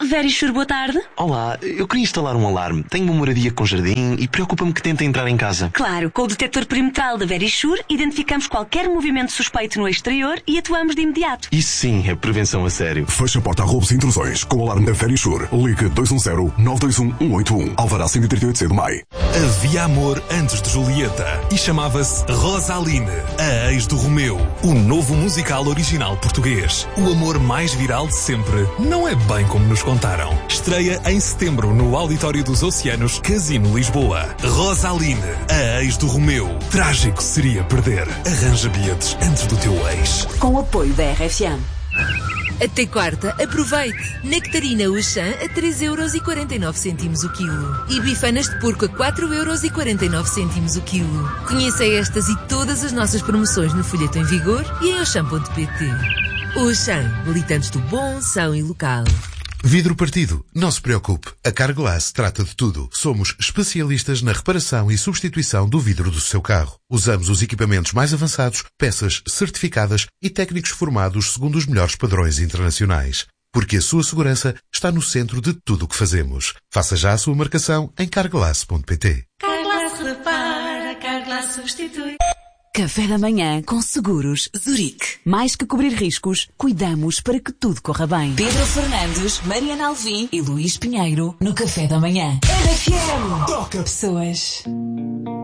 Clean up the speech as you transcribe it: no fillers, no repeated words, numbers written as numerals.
Verisure, boa tarde. Olá, eu queria instalar um alarme. Tenho uma moradia com jardim e preocupa-me que tentem entrar em casa. Claro, com o detector perimetral da Verisure, identificamos qualquer movimento suspeito no exterior e atuamos de imediato. Isso sim é prevenção a sério. Feche a porta a roubos e intrusões com o alarme da Verisure. Ligue 210-921-181. Alvará 138C de Maio. Havia amor antes de Julieta e chamava-se Rosaline, a ex do Romeu. O novo musical original português. O amor mais viral de sempre. Não é bem como nos contaram. Estreia em setembro no Auditório dos Oceanos, Casino Lisboa. Rosaline, a ex do Romeu. Trágico seria perder. Arranja bilhetes antes do teu ex. Com o apoio da RFM. Até quarta, aproveite! Nectarina Auchan a 3,49€ o quilo. E bifanas de porco a 4,49€ o quilo. Conheça estas e todas as nossas promoções no folheto em vigor e em auchan.pt. Auchan, militantes do bom, são e local. Vidro partido, não se preocupe. A Carglass trata de tudo. Somos especialistas na reparação e substituição do vidro do seu carro. Usamos os equipamentos mais avançados, peças certificadas e técnicos formados segundo os melhores padrões internacionais. Porque a sua segurança está no centro de tudo o que fazemos. Faça já a sua marcação em carglass.pt. Carglass repara, Carglass substitui. Café da manhã com Seguros Zurique. Mais que cobrir riscos, cuidamos para que tudo corra bem. Pedro Fernandes, Mariana Alvim e Luís Pinheiro no Café da manhã. RFM. Toca pessoas.